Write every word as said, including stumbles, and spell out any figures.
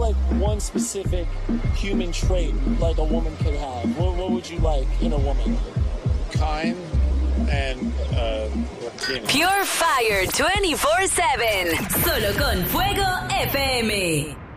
like one specific human trait like a woman could have? What, what would you like in a woman? Kind and uh, Latina. Pure Fire veinticuatro siete. Solo con Fuego F M.